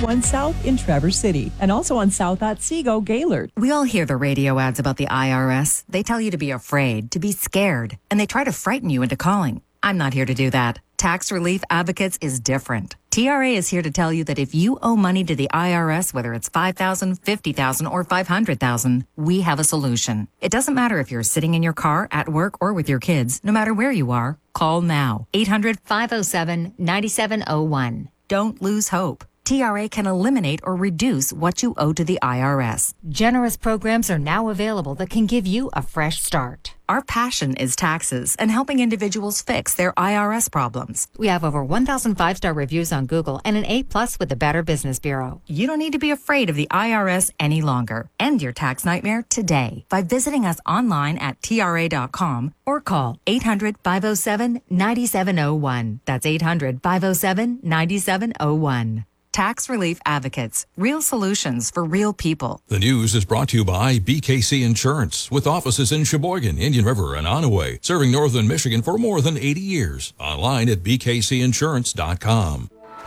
41 South in Traverse City, and also on South Otsego, Gaylord. We all hear the radio ads about the IRS. They tell you to be afraid, to be scared, and they try to frighten you into calling. I'm not here to do that. Tax Relief Advocates is different. TRA is here to tell you that if you owe money to the IRS, whether it's $5,000, $50,000, or $500,000, we have a solution. It doesn't matter if you're sitting in your car, at work, or with your kids. No matter where you are, call now. 800-507-9701. Don't lose hope. TRA can eliminate or reduce what you owe to the IRS. Generous programs are now available that can give you a fresh start. Our passion is taxes and helping individuals fix their IRS problems. We have over 1,000 five-star reviews on Google and an A+ with the Better Business Bureau. You don't need to be afraid of the IRS any longer. End your tax nightmare today by visiting us online at TRA.com or call 800-507-9701. That's 800-507-9701. Tax Relief Advocates. Real solutions for real people. The news is brought to you by BKC Insurance, with offices in Sheboygan, Indian River, and Onaway, serving northern Michigan for more than 80 years. Online at bkcinsurance.com.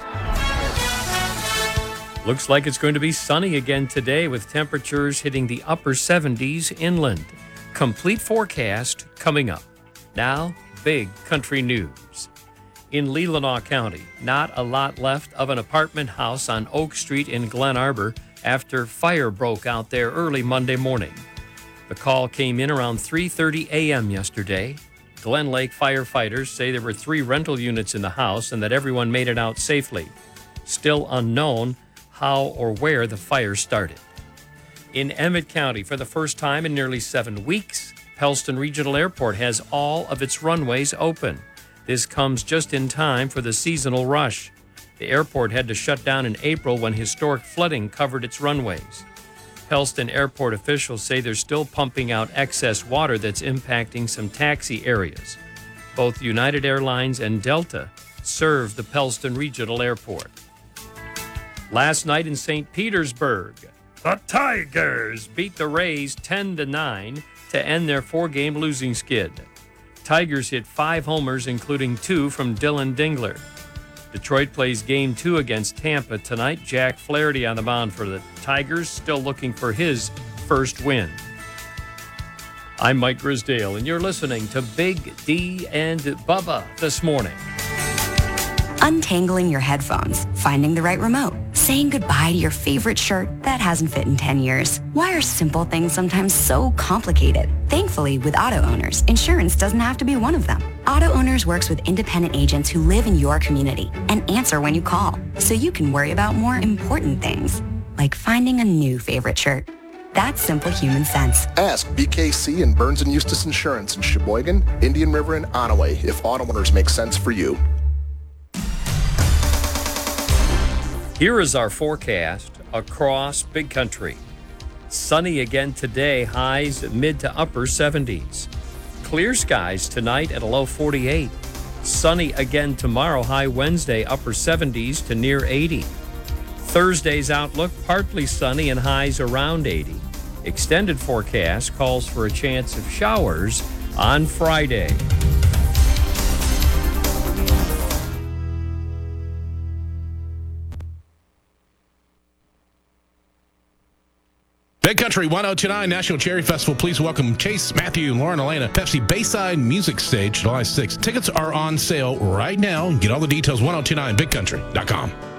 Looks like it's going to be sunny again today, with temperatures hitting the upper 70s inland. Complete forecast coming up. Now, big country news. In Leelanau County, not a lot left of an apartment house on Oak Street in Glen Arbor after fire broke out there early Monday morning. The call came in around 3:30 a.m. yesterday. Glen Lake firefighters say there were 3 rental units in the house and that everyone made it out safely. Still unknown how or where the fire started. In Emmett County, for the first time in nearly 7 weeks, Pellston Regional Airport has all of its runways open. This comes just in time for the seasonal rush. The airport had to shut down in April when historic flooding covered its runways. Pellston Airport officials say they're still pumping out excess water that's impacting some taxi areas. Both United Airlines and Delta serve the Pellston Regional Airport. Last night in St. Petersburg, the Tigers beat the Rays 10-9 to end their 4-game losing skid. Tigers hit 5 homers, including 2 from Dylan Dingler. Detroit plays Game 2 against Tampa tonight. Jack Flaherty on the mound for the Tigers, still looking for his first win. I'm Mike Grisdale, and you're listening to Big D and Bubba this morning. Untangling your headphones, finding the right remote, saying goodbye to your favorite shirt that hasn't fit in 10 years. Why are simple things sometimes so complicated? Thankfully, with Auto Owners, insurance doesn't have to be one of them. Auto Owners works with independent agents who live in your community and answer when you call, so you can worry about more important things, like finding a new favorite shirt. That's simple human sense. Ask BKC and Burns & Eustace Insurance in Sheboygan, Indian River, and Onaway if Auto Owners make sense for you. Here is our forecast across Big Country. Sunny again today, highs mid to upper 70s. Clear skies tonight at a low 48. Sunny again tomorrow, high Wednesday, upper 70s to near 80. Thursday's outlook, partly sunny and highs around 80. Extended forecast calls for a chance of showers on Friday. Big Country 1029 National Cherry Festival. Please welcome Chase, Matthew, and Lauren Elena. Pepsi Bayside Music Stage, July 6th. Tickets are on sale right now. Get all the details, 1029bigcountry.com.